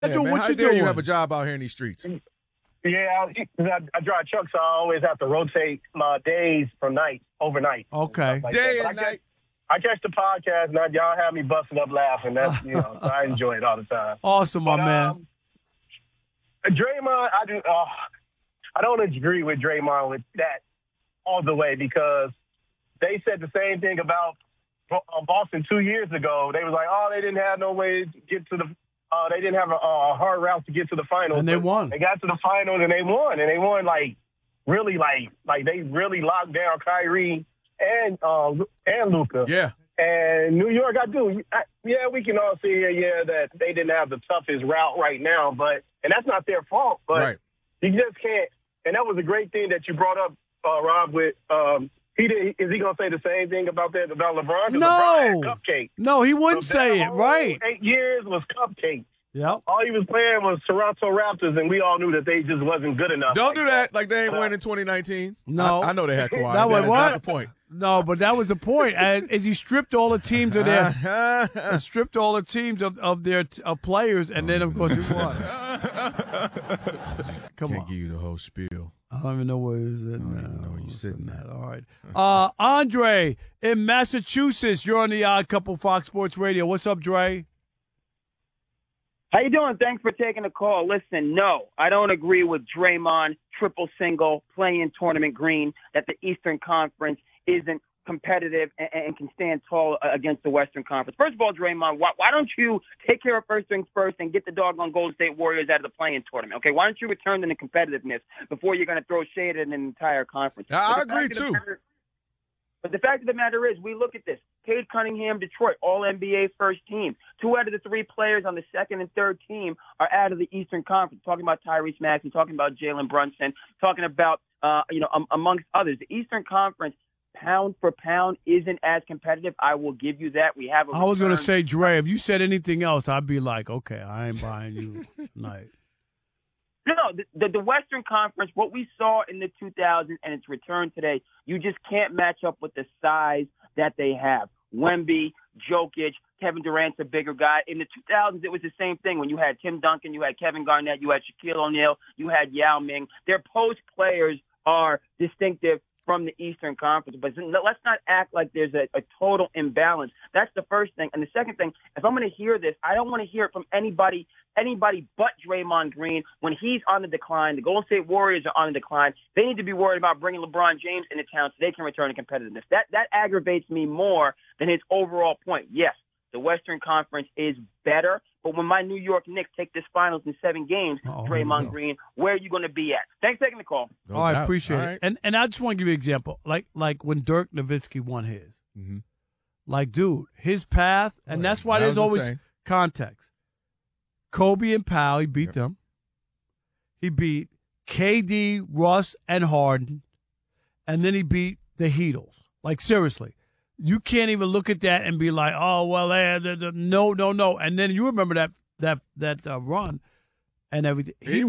Yeah, man, what how you dare doing? you have a job out here in these streets? Yeah, I drive trucks, so I always have to rotate my days from night, overnight. Okay. Like Day that. and night. I catch the podcast, and y'all have me busting up laughing. That's, so I enjoy it all the time. Awesome, my man. Draymond, I don't agree with Draymond with that all the way because they said the same thing about Boston 2 years ago. They was like, they didn't have no way to get to the they didn't have a hard route to get to the finals. And they won. They got to the finals and they won. And they won really they really locked down Kyrie and Luka. Yeah. And New York, we can all see here, that they didn't have the toughest route right now, and that's not their fault. But Right. you just can't. And that was a great thing that you brought up, Rob. With is he going to say the same thing about LeBron? 'Cause LeBron had cupcake. No, he wouldn't So say that it. whole Right. 8 years was cupcake. Yep. All he was playing was Toronto Raptors, and we all knew that they just wasn't good enough. Don't do that like they ain't win in 2019. No. I know they had Kawhi. That was That's what? not the point. No, but that was the point. As he stripped all the teams of their, stripped all the teams of their players, and then of course he won. Come Can't on. give you the whole spiel. I don't even know where he's at now. know where you're sitting at. All right. Andre in Massachusetts, you're on the Odd Couple Fox Sports Radio. What's up, Dre? How you doing? Thanks for taking the call. Listen, no, I don't agree with Draymond triple single playing tournament green that the Eastern Conference isn't competitive and can stand tall against the Western Conference. First of all, Draymond, why don't you take care of first things first and get the doggone Golden State Warriors out of the play-in tournament? Okay, why don't you return them to competitiveness before you're going to throw shade at an entire conference? I agree too. But the fact of the matter is, we look at this. Cade Cunningham, Detroit, All-NBA first team. 2 out of the 3 players on the second and third team are out of the Eastern Conference. Talking about Tyrese Maxey, talking about Jalen Brunson, talking about, amongst others. The Eastern Conference, pound for pound, isn't as competitive. I will give you that. We have. I was going to say, Dre, if you said anything else, I'd be like, okay, I ain't buying you tonight. No, the Western Conference, what we saw in the 2000s and its return today, you just can't match up with the size that they have. Wemby, Jokic, Kevin Durant's a bigger guy. In the 2000s, it was the same thing. When you had Tim Duncan, you had Kevin Garnett, you had Shaquille O'Neal, you had Yao Ming. Their post players are distinctive from the Eastern Conference. But let's not act like there's a total imbalance. That's the first thing. And the second thing, if I'm going to hear this, I don't want to hear it from anybody but Draymond Green when he's on the decline. The Golden State Warriors are on the decline. They need to be worried about bringing LeBron James into town so they can return to competitiveness. That aggravates me more than his overall point. Yes, the Western Conference is better, but when my New York Knicks take this finals in 7 games, Draymond Green, where are you going to be at? Thanks for taking the call. I appreciate it. And I just want to give you an example. Like when Dirk Nowitzki won his. Mm-hmm. Like, dude, his path, and that's why there's always context. Kobe and Powell, he beat them. He beat KD, Russ, and Harden. And then he beat the Heatles. Like, seriously. You can't even look at that and be like, oh, well, no. And then you remember that run and everything. He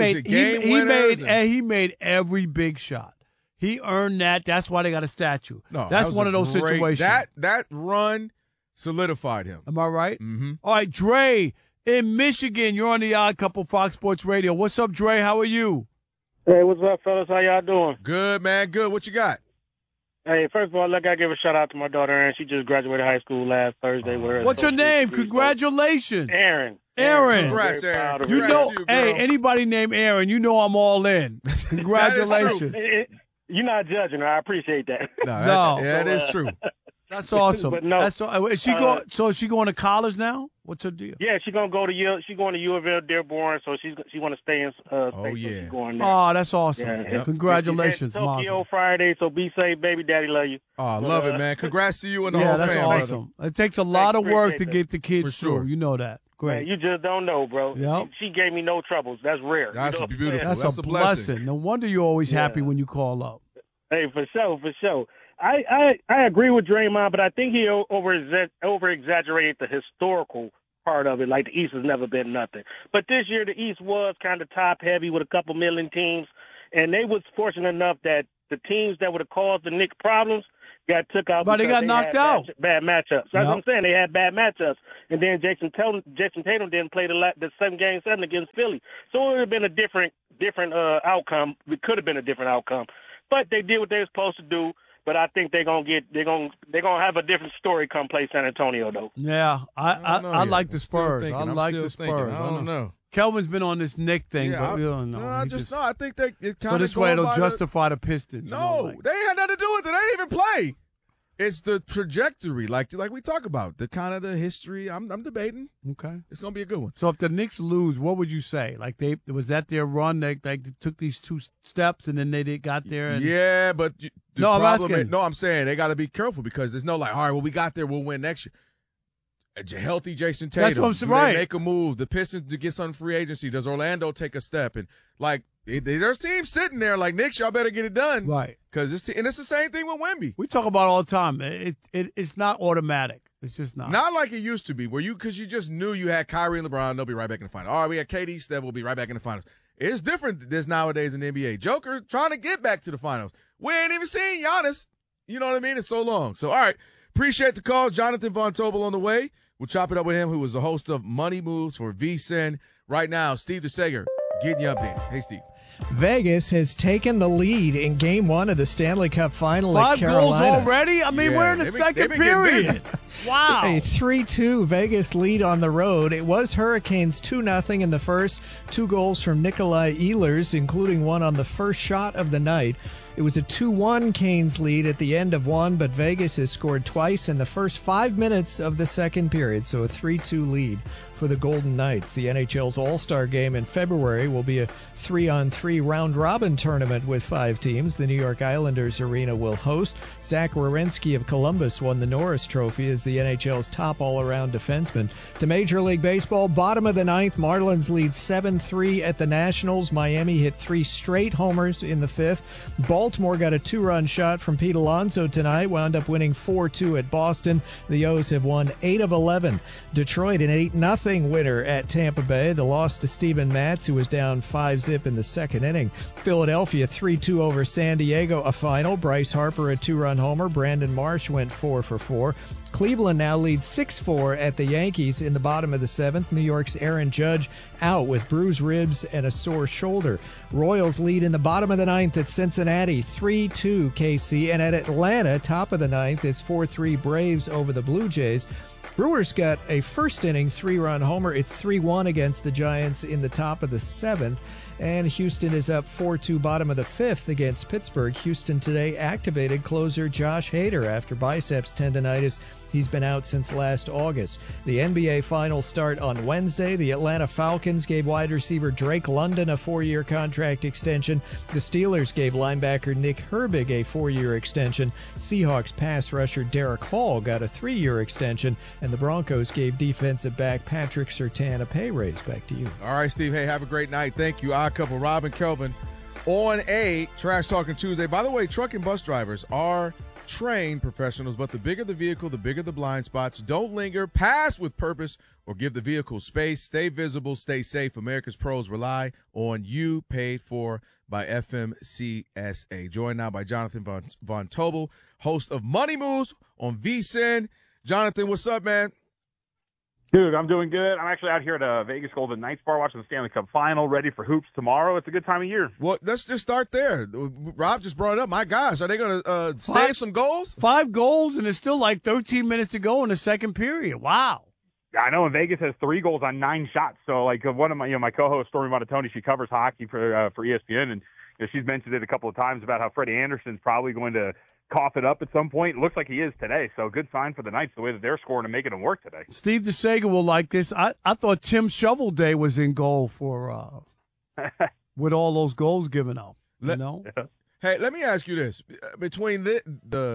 made every big shot. He earned that. That's why they got a statue. No, that's one of those situations. That run solidified him. Am I right? Mm-hmm. All right, Dre, in Michigan, you're on the Odd Couple Fox Sports Radio. What's up, Dre? How are you? Hey, what's up, fellas? How y'all doing? Good, man. Good. What you got? Hey, first of all, I got to give a shout-out to my daughter, Erin. She just graduated high school last Thursday. With her What's her name? Congratulations. Aaron. Congrats, Aaron. You know, you, hey, anybody named Aaron, you know I'm all in. Congratulations. You're not judging her. I appreciate that. No. That is true. That's awesome. But no, is she going to college now? What's her deal? Yeah, she's gonna go to she's going to U of L Dearborn, so she want to stay in. Oh yeah. So she's going there. Oh, that's awesome. Yeah. Congratulations, Tokyo Friday, so be safe, baby. Daddy love you. Oh, I love it, man. Congrats to you and the whole family. Yeah, that's awesome. It takes a lot of work to get the kids through. You know that. Great. Man, you just don't know, bro. Yep. She gave me no troubles. That's rare. That's beautiful. That's a blessing. No wonder you're always happy when you call up. Hey, for sure. I agree with Draymond, but I think he over-exaggerated the historical part of it. Like, the East has never been nothing. But this year, the East was kind of top-heavy with a couple million teams, and they was fortunate enough that the teams that would have caused the Knicks problems, got took out. But they got knocked out. Bad matchups. That's what I'm saying. They had bad matchups. And then Jason Tatum didn't play the game 7 against Philly. So it would have been a different outcome. It could have been a different outcome. But they did what they were supposed to do. But I think they're gonna have a different story come play San Antonio though. Yeah, I like the Spurs. I like the Spurs. I don't know. Kelvin's been on this Nick thing, but we don't know. No, I think they kind of so this way it'll justify the Pistons. No, they had nothing to do with it. They didn't even play. It's the trajectory, like we talk about, the kind of the history. I'm debating. Okay, it's gonna be a good one. So if the Knicks lose, what would you say? Like was that their run? They took these 2 steps and then they got there. And... Yeah, but I'm saying they got to be careful because there's no all right, well, we got there, we'll win next year. A healthy Jason Tatum. That's what I'm saying. Right. They make a move. The Pistons to get some free agency. Does Orlando take a step? And there's teams sitting there like, Knicks, y'all better get it done. Right. Because it's the same thing with Wemby. We talk about it all the time. It's not automatic. It's just not. Not like it used to be, because you just knew you had Kyrie and LeBron. They'll be right back in the finals. All right, we got KD, Steph. We'll be right back in the finals. It's different this nowadays in the NBA. Joker trying to get back to the finals. We ain't even seen Giannis. You know what I mean? It's so long. So, all right. Appreciate the call. Jonathan Von Tobel on the way. We'll chop it up with him, who was the host of Money Moves for VSiN. Right now, Steve DeSager getting you updated. Hey, Steve. Vegas has taken the lead in Game 1 of the Stanley Cup Final at Carolina. 5 goals already? I mean, we're in the second period. Wow. A 3-2 Vegas lead on the road. It was Hurricanes 2-0 in the first. 2 goals from Nikolai Ehlers, including one on the first shot of the night. It was a 2-1 Canes lead at the end of one, but Vegas has scored twice in the first 5 minutes of the second period, so a 3-2 lead for the Golden Knights. The NHL's All-Star Game in February will be a 3-on-3 round-robin tournament with 5 teams. The New York Islanders arena will host. Zach Werenski of Columbus won the Norris Trophy as the NHL's top all-around defenseman. To Major League Baseball, bottom of the 9th, Marlins lead 7-3 at the Nationals. Miami hit 3 straight homers in the 5th. Baltimore got a 2-run shot from Pete Alonso tonight, wound up winning 4-2 at Boston. The O's have won 8 of 11. Detroit an 8-0 winner at Tampa Bay. The loss to Steven Matz, who was down 5-zip in the second inning. Philadelphia 3-2 over San Diego, a final. Bryce Harper a 2-run homer. Brandon Marsh went 4 for 4. Cleveland now leads 6-4 at the Yankees in the bottom of the 7th. New York's Aaron Judge out with bruised ribs and a sore shoulder. Royals lead in the bottom of the 9th at Cincinnati, 3-2 KC. And at Atlanta, top of the 9th, it's 4-3 Braves over the Blue Jays. Brewers got a first-inning 3-run homer. It's 3-1 against the Giants in the top of the 7th. And Houston is up 4-2 bottom of the 5th against Pittsburgh. Houston today activated closer Josh Hader after biceps tendonitis. He's been out since last August. The NBA Finals start on Wednesday. The Atlanta Falcons gave wide receiver Drake London a 4-year contract extension. The Steelers gave linebacker Nick Herbig a 4-year extension. Seahawks pass rusher Derek Hall got a 3-year extension. And the Broncos gave defensive back Patrick Surtain a pay raise. Back to you. All right, Steve. Hey, have a great night. Thank you. Odd Couple, Rob and Kelvin on a Trash Talking Tuesday. By the way, truck and bus drivers are trained professionals, but the bigger the vehicle, the bigger the blind spots. Don't linger, pass with purpose, or give the vehicle space. Stay visible, stay safe. America's pros rely on you. Paid for by FMCSA. Joined now by Jonathan Von Tobel, host of Money Moves on VSiN. Jonathan, what's up, man? Dude, I'm doing good. I'm actually out here at Vegas Golden Knights bar watching the Stanley Cup Final, ready for hoops tomorrow. It's a good time of year. Well, let's just start there. Rob just brought it up. My gosh, are they going to save some goals? 5 goals, and it's still like 13 minutes to go in the second period. Wow. I know, and Vegas has 3 goals on 9 shots. So, like, one of my, my co-host, Stormy Montatoni, she covers hockey for ESPN, and she's mentioned it a couple of times about how Freddie Anderson's probably going to cough it up at some point. It looks like he is today, so good sign for the Knights, the way that they're scoring and making them work today. Steve DeSager will like this. I thought Tim Shovelday was in goal for with all those goals given up. Yeah. Hey, let me ask you this: between we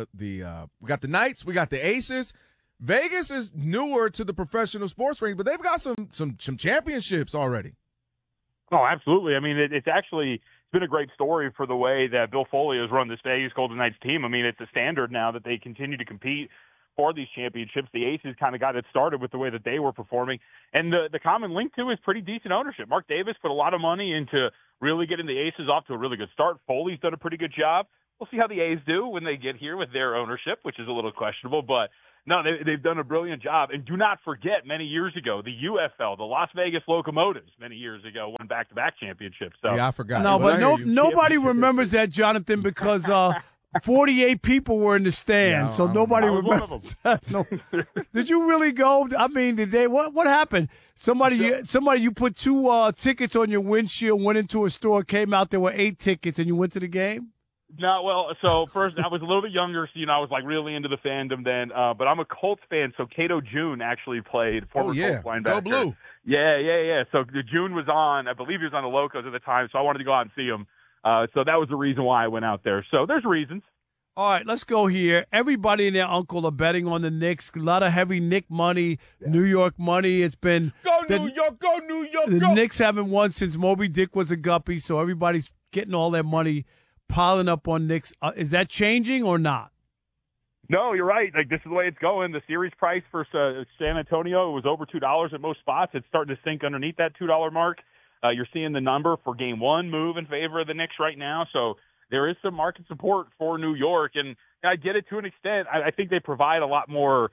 got the Knights, we got the Aces. Vegas is newer to the professional sports ring, but they've got some championships already. Oh, absolutely. I mean, it's actually been a great story for the way that Bill Foley has run this Vegas Golden Knights team. I mean, it's a standard now that they continue to compete for these championships. The Aces kind of got it started with the way that they were performing. And the common link, too, is pretty decent ownership. Mark Davis put a lot of money into really getting the Aces off to a really good start. Foley's done a pretty good job. We'll see how the A's do when they get here with their ownership, which is a little questionable. But, no, they've done a brilliant job. And do not forget, many years ago, the UFL, the Las Vegas Locomotives, many years ago, won back-to-back championships. So, yeah, I forgot. No, but nobody remembers that, Jonathan, because 48 people were in the stand, so nobody remembers that. No. Did you really go? I mean, did they? What happened? Somebody, you put 2 tickets on your windshield, went into a store, came out, there were 8 tickets, and you went to the game? No, well, so first I was a little bit younger, so I was like really into the fandom then. But I'm a Colts fan, so Cato June actually played former Colts linebacker. Go Blue. Yeah. So June was on. I believe he was on the Locos at the time, so I wanted to go out and see him. So that was the reason why I went out there. So there's reasons. All right, let's go here. Everybody and their uncle are betting on the Knicks. A lot of heavy Knick money, New York money. It's been New York, go New York. The Knicks haven't won since Moby Dick was a guppy, so everybody's getting all their money piling up on Knicks. Is that changing or not? No, you're right. Like, this is the way it's going. The series price for San Antonio was over $2 at most spots. It's starting to sink underneath that $2 mark. You're seeing the number for Game 1 move in favor of the Knicks right now. So there is some market support for New York, and I get it to an extent. I think they provide a lot more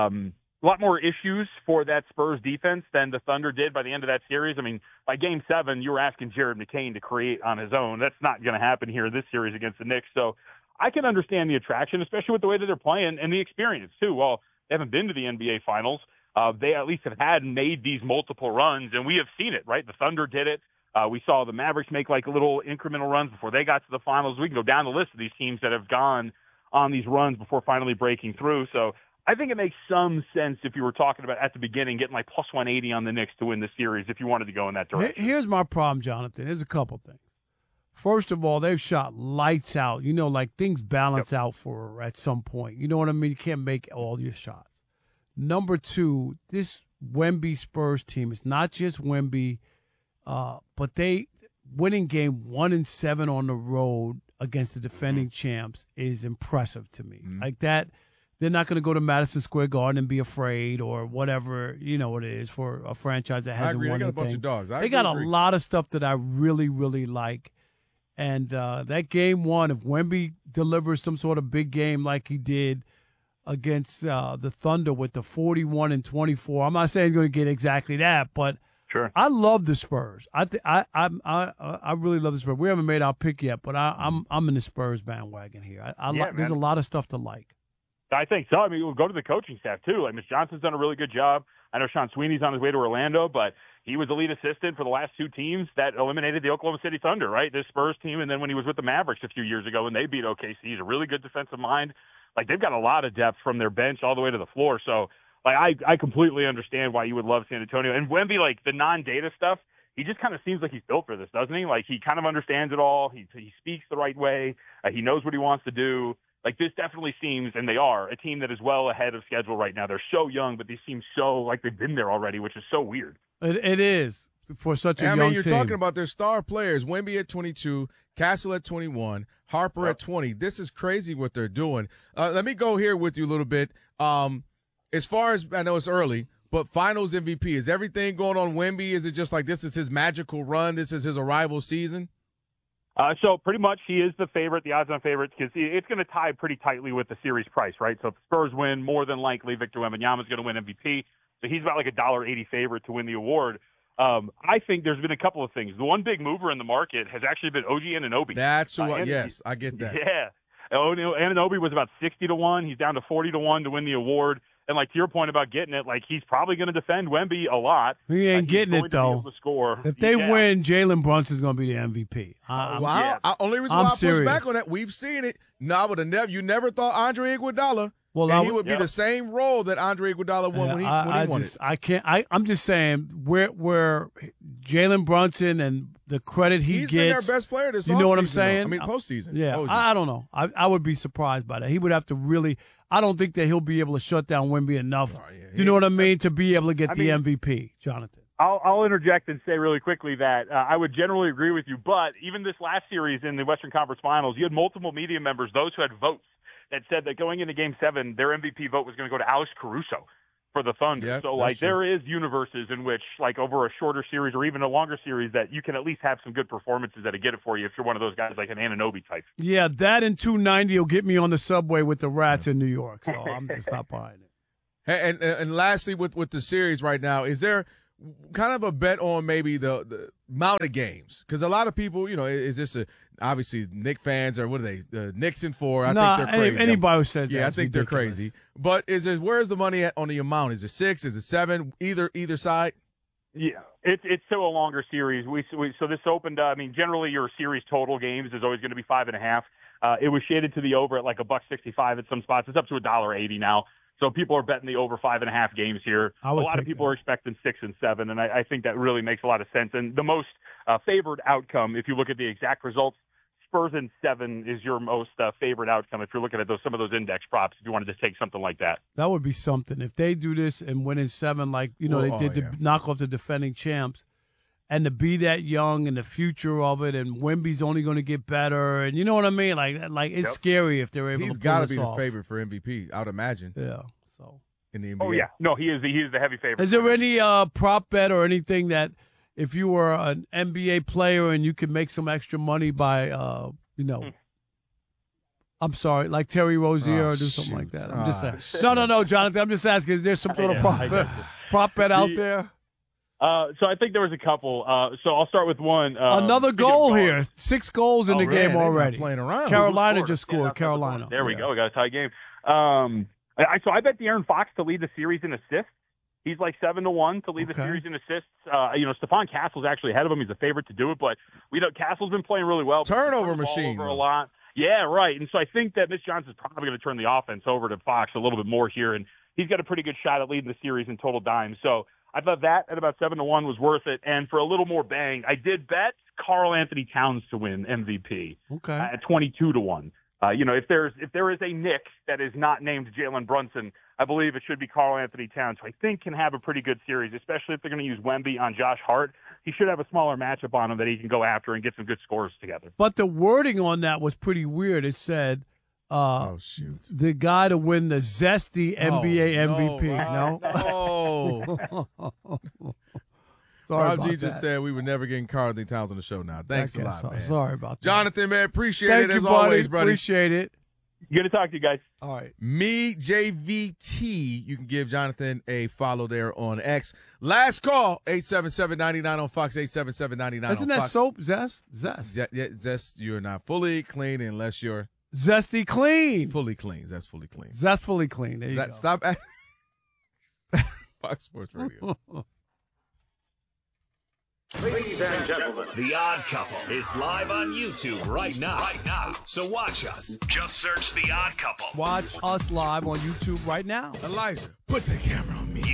issues for that Spurs defense than the Thunder did by the end of that series. I mean, by Game 7, you were asking Jared McCain to create on his own. That's not going to happen here this series against the Knicks. So I can understand the attraction, especially with the way that they're playing and the experience, too. Well, they haven't been to the NBA Finals. They at least have made these multiple runs, and we have seen it, right? The Thunder did it. We saw the Mavericks make like little incremental runs before they got to the finals. We can go down the list of these teams that have gone on these runs before finally breaking through. So I think it makes some sense if you were talking about at the beginning getting like plus 180 on the Knicks to win the series if you wanted to go in that direction. Here's my problem, Jonathan. There's a couple things. First of all, they've shot lights out. Like things balance out for at some point. You know what I mean? You can't make all your shots. Number 2, this Wemby Spurs team is not just Wemby, but they winning game 1 and 7 on the road against the defending champs is impressive to me. Like that, they're not going to go to Madison Square Garden and be afraid or whatever, it is for a franchise that hasn't won anything. They got a bunch of dogs. They got a lot of stuff that I really, really like. And that game 1, if Wemby delivers some sort of big game like he did against the Thunder with the 41 and 24, I'm not saying he's going to get exactly that, but sure. I love the Spurs. I really love the Spurs. We haven't made our pick yet, but I'm in the Spurs bandwagon here. There's a lot of stuff to like. I think so. I mean, we'll go to the coaching staff, too. Like, Mitch Johnson's done a really good job. I know Sean Sweeney's on his way to Orlando, but he was the lead assistant for the last 2 teams that eliminated the Oklahoma City Thunder, right? This Spurs team, and then when he was with the Mavericks a few years ago when they beat OKC, he's a really good defensive mind. Like, they've got a lot of depth from their bench all the way to the floor. So, like, I completely understand why you would love San Antonio. And Wemby, like, the non-data stuff, he just kind of seems like he's built for this, doesn't he? Like, he kind of understands it all. He speaks the right way. He knows what he wants to do. Like, this definitely seems, and they are, a team that is well ahead of schedule right now. They're so young, but they seem so like they've been there already, which is so weird. It is for such a young team. I mean, you're talking about their star players, Wemby at 22, Castle at 21, Harper at 20. This is crazy what they're doing. Let me go here with you a little bit. As far as, I know it's early, but finals MVP, is everything going on Wemby? Is it just like this is his magical run? This is his arrival season? So pretty much he is the favorite, the odds-on favorite, because it's going to tie pretty tightly with the series price, right? So if the Spurs win, more than likely Victor Wembanyama is going to win MVP. So he's about like a $1.80 favorite to win the award. I think there's been a couple of things. The one big mover in the market has actually been OG Anunoby. That's who. Yes, I get that. Yeah, Anunoby was about 60-1. He's down to 40-1 to win the award. And, like, to your point about getting it, like, he's probably going to defend Wemby a lot. He ain't getting it, though. If they win, Jalen Brunson's going to be the MVP. Only reason why I push back on that, we've seen it. No, but you never thought Andre Iguodala, he would be the same role that Andre Iguodala won when he won it. I'm just saying, where Jalen Brunson and the credit he gets. He's been their best player this offseason. You know what I'm saying? I mean, postseason. Yeah, I don't know. I would be surprised by that. He would have to really – I don't think that he'll be able to shut down Wemby enough, you know what I mean, to be able to get the MVP, Jonathan. I'll interject and say really quickly that I would generally agree with you, but even this last series in the Western Conference Finals, you had multiple media members, those who had votes, that said that going into Game 7, their MVP vote was going to go to Alex Caruso. for the Thunder. Yeah, so, like, there is universes in which, like, over a shorter series or even a longer series that you can at least have some good performances that'll get it for you if you're one of those guys like an Anunoby type. Yeah, that and 290 will get me on the subway with the Rats in New York, so I'm just not buying it. Hey, and lastly, with the series right now, is there kind of a bet on maybe the amount of games? Because a lot of people, is this obviously Knicks fans, or what are they? Knicks in 4. I think they're crazy. Anybody who says I think they're crazy. But where's the money at on the amount? Is it 6? Is it 7? Either side? Yeah, it's still a longer series. So this opened. Generally your series total games is always going to be 5.5. It was shaded to the over at like $1.65 at some spots. It's up to $1.80 now. So people are betting the over 5.5 games here. A lot of people are expecting 6 and 7, and I think that really makes a lot of sense. And the most favored outcome, if you look at the exact results, Spurs in 7 is your most favorite outcome if you're looking at some of those index props, if you want to just take something like that. That would be something. If they do this and win in 7, like, they did to knock off the defending champs, and to be that young and the future of it, and Wemby's only going to get better, and you know what I mean? Like it's scary if they're able to pull this off. He's got to be the favorite for MVP, I would imagine. Yeah. So in the NBA. Oh, yeah. No, he is the heavy favorite. Is there any prop bet or anything that if you were an NBA player and you could make some extra money by, I'm sorry, like Terry Rozier or do something like that? I'm just saying. No, Jonathan, I'm just asking, is there some sort of prop bet out there? So I think there was a couple. So I'll start with one. Another goal here. 6 goals in the game already. Playing around. Carolina just scored. Carolina. There we go. We got a tie game. So I bet De'Aaron Fox to lead the series in assists. He's like 7-1 to lead the series in assists. Stephon Castle's actually ahead of him. He's a favorite to do it, but Castle's been playing really well. Turnover machine. A lot. Yeah, right. And so I think that Mitch Johnson's probably going to turn the offense over to Fox a little bit more here, and he's got a pretty good shot at leading the series in total dimes. So I thought that at about 7-1 was worth it. And for a little more bang, I did bet Karl Anthony Towns to win MVP at 22-1. If there is a Knick that is not named Jalen Brunson, I believe it should be Karl Anthony Towns, who I think can have a pretty good series, especially if they're going to use Wemby on Josh Hart. He should have a smaller matchup on him that he can go after and get some good scores together. But the wording on that was pretty weird. It said, the guy to win the zesty NBA MVP. No. Sorry Rob G just said we were never getting Karl Anthony Towns on the show now. Thanks a lot, man. Sorry about that. Jonathan, man, appreciate it as always, buddy. Appreciate it. Good to talk to you guys. All right. Me, JVT. You can give Jonathan a follow there on X. Last call, 877-99 on Fox, 877-99 on Fox. Isn't that soap? Zest? Zest, you're not fully clean unless you're Zesty clean. Fully clean. That's fully clean. Zest fully clean. There you go. Stop. Fox Sports Radio. Ladies and gentlemen, The Odd Couple is live on YouTube right now. So watch us. Just search The Odd Couple. Watch us live on YouTube right now. Elijah, put the camera on me.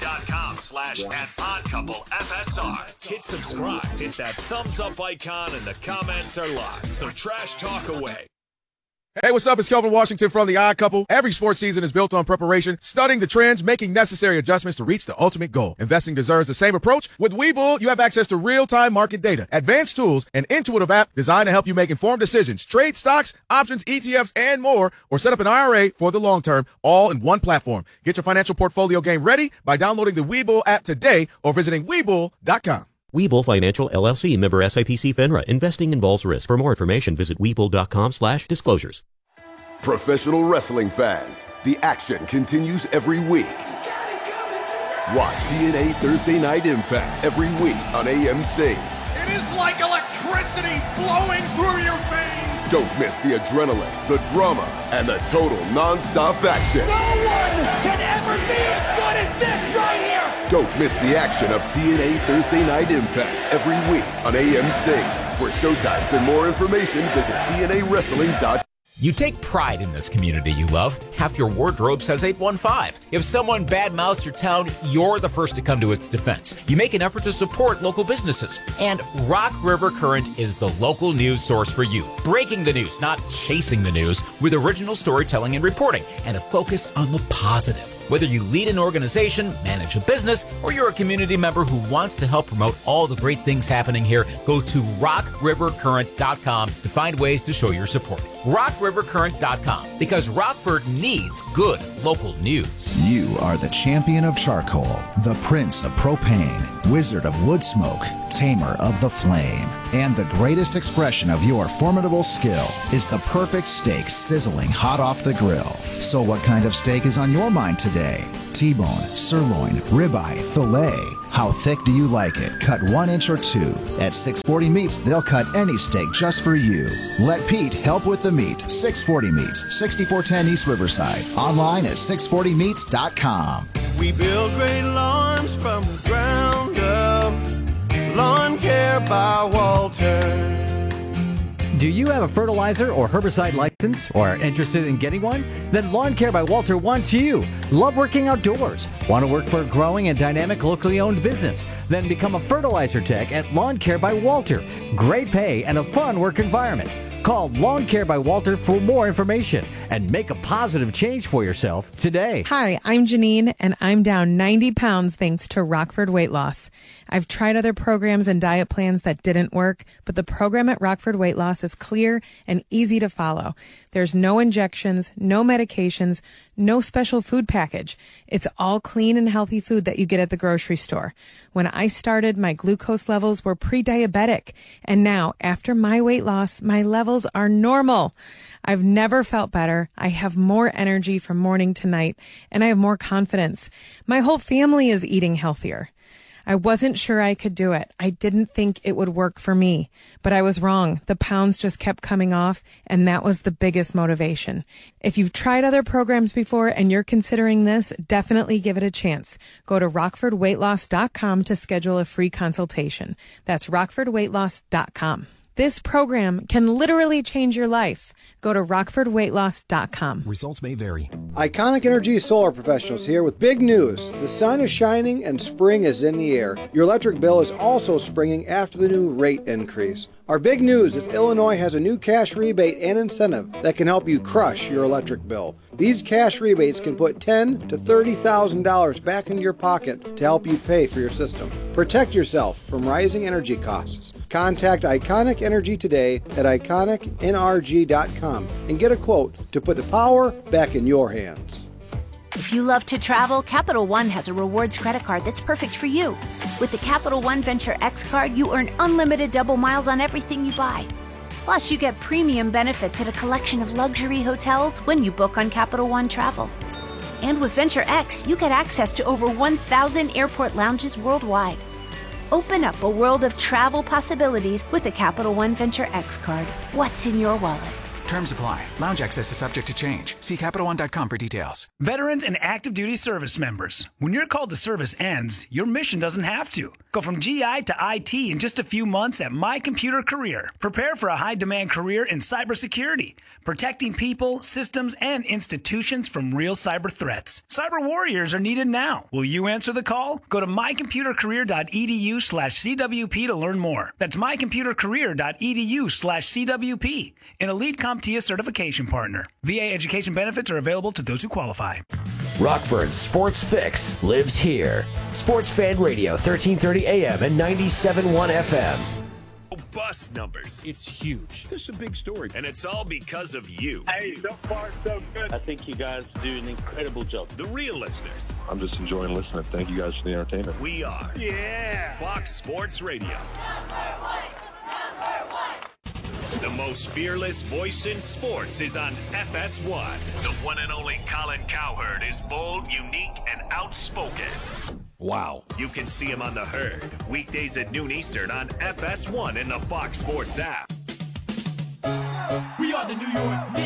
YouTube.com/@oddcouplefsr. Hit subscribe. Hit that thumbs up icon, and the comments are live. So trash talk away. Hey, what's up? It's Kelvin Washington from The Odd Couple. Every sports season is built on preparation, studying the trends, making necessary adjustments to reach the ultimate goal. Investing deserves the same approach. With Webull, you have access to real-time market data, advanced tools, an intuitive app designed to help you make informed decisions, trade stocks, options, ETFs, and more, or set up an IRA for the long term, all in one platform. Get your financial portfolio game ready by downloading the Webull app today or visiting Webull.com. Webull Financial LLC, member SIPC FINRA. Investing involves risk. For more information, visit Webull.com/disclosures. Professional wrestling fans, the action continues every week. Watch TNA Thursday Night Impact every week on AMC. It is like electricity flowing through your veins. Don't miss the adrenaline, the drama, and the total non-stop action. No one can ever be as good as this right here. Don't miss the action of TNA Thursday Night Impact every week on AMC. For showtimes and more information, visit TNAWrestling.com. You take pride in this community you love. Half your wardrobe says 815. If someone badmouths your town, you're the first to come to its defense. You make an effort to support local businesses. And Rock River Current is the local news source for you. Breaking the news, not chasing the news, with original storytelling and reporting, and a focus on the positive. Whether you lead an organization, manage a business, or you're a community member who wants to help promote all the great things happening here, go to rockrivercurrent.com to find ways to show your support. RockRiverCurrent.com, because Rockford needs good local news. You are the champion of charcoal, the prince of propane, wizard of wood smoke, tamer of the flame. And the greatest expression of your formidable skill is the perfect steak sizzling hot off the grill. So what kind of steak is on your mind today? T-bone, sirloin, ribeye, filet. How thick do you like it? Cut 1 inch or 2. At 640 Meats, they'll cut any steak just for you. Let Pete help with the meat. 640 Meats, 6410 East Riverside. Online at 640meats.com. We build great lawns from the ground up. Lawn Care by Walter. Do you have a fertilizer or herbicide license or are interested in getting one? Then Lawn Care by Walter wants you. Love working outdoors? Want to work for a growing and dynamic locally owned business? Then become a fertilizer tech at Lawn Care by Walter. Great pay and a fun work environment. Call Lawn Care by Walter for more information and make a positive change for yourself today. Hi, I'm Janine, and I'm down 90 pounds thanks to Rockford Weight Loss. I've tried other programs and diet plans that didn't work, but the program at Rockford Weight Loss is clear and easy to follow. There's no injections, no medications, no special food package. It's all clean and healthy food that you get at the grocery store. When I started, my glucose levels were pre-diabetic, and now, after my weight loss, my levels are normal. I've never felt better. I have more energy from morning to night, and I have more confidence. My whole family is eating healthier. I wasn't sure I could do it. I didn't think it would work for me, but I was wrong. The pounds just kept coming off, and that was the biggest motivation. If you've tried other programs before and you're considering this, definitely give it a chance. Go to rockfordweightloss.com to schedule a free consultation. That's rockfordweightloss.com. This program can literally change your life. Go to rockfordweightloss.com. Results may vary. Iconic Energy Solar Professionals here with big news. The sun is shining and spring is in the air. Your electric bill is also springing after the new rate increase. Our big news is Illinois has a new cash rebate and incentive that can help you crush your electric bill. These cash rebates can put $10,000 to $30,000 back into your pocket to help you pay for your system. Protect yourself from rising energy costs. Contact Iconic Energy today at iconicnrg.com and get a quote to put the power back in your hands. If you love to travel, Capital One has a rewards credit card that's perfect for you. With the Capital One Venture X card, you earn unlimited double miles on everything you buy. Plus, you get premium benefits at a collection of luxury hotels when you book on Capital One Travel. And with Venture X, you get access to over 1,000 airport lounges worldwide. Open up a world of travel possibilities with the Capital One Venture X card. What's in your wallet? Terms apply. Lounge access is subject to change. See CapitalOne.com for details. Veterans and active duty service members. When your call to service ends, your mission doesn't have to. Go from GI to IT in just a few months at My Computer Career. Prepare for a high-demand career in cybersecurity, protecting people, systems, and institutions from real cyber threats. Cyber warriors are needed now. Will you answer the call? Go to mycomputercareer.edu/CWP to learn more. That's mycomputercareer.edu/CWP. An elite CompTIA certification partner. VA education benefits are available to those who qualify. Rockford's Sports Fix lives here. Sports Fan Radio, 1330 AM and 97.1 FM. Bus numbers. It's huge. This is a big story. And it's all because of you. Hey, so far so good. I think you guys do an incredible job. The real listeners. I'm just enjoying listening. Thank you guys for the entertainment. We are. Yeah. Fox Sports Radio. The most fearless voice in sports is on FS1. The one and only Colin Cowherd is bold, unique, and outspoken. Wow. You can see him on The Herd, weekdays at noon Eastern on FS1 in the Fox Sports app. We are the New York